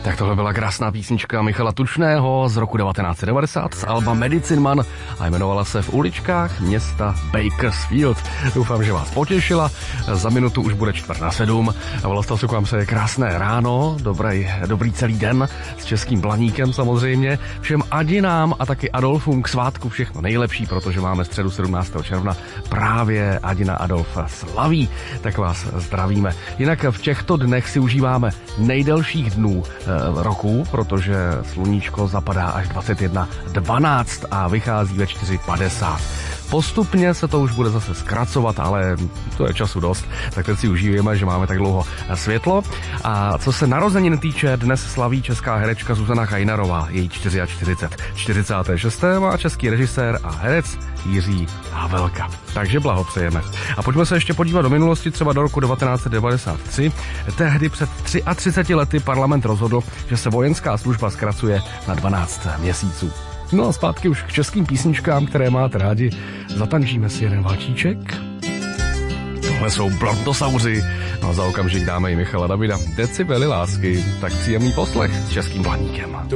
Tak tohle byla krásná písnička Michala Tučného z roku 1990 z alba Medicine Man a jmenovala se V uličkách města Bakersfield. Doufám, že vás potěšila. Za minutu už bude 6:45 a Vlastal se k vám přeje krásné ráno, dobrý celý den s českým Blaníkem samozřejmě. Všem Adinám a taky Adolfům k svátku všechno nejlepší, protože máme středu 17. června právě Adina Adolf slaví, tak vás zdravíme. Jinak v těchto dnech si užíváme nejdelších dnů roku, protože sluníčko zapadá až 21:12 a vychází ve 4:50. Postupně se to už bude zase zkracovat, ale to je času dost, tak teď si užijeme, že máme tak dlouho světlo. A co se narozenin týče, dnes slaví česká herečka Zuzana Kajnarová, její 44. 46. má český režisér a herec Jiří Havelka. Takže blahopřejeme. A pojďme se ještě podívat do minulosti, třeba do roku 1993. Tehdy před 33 lety parlament rozhodl, že se vojenská služba zkracuje na 12 měsíců. No a zpátky už k českým písničkám, které máte rádi. Zatančíme si jeden valčíček. Tohle jsou Brontosauři. No a za okamžik dáme i Michala Davida. Decibely lásky. Tak příjemný poslech s českým Blaníkem.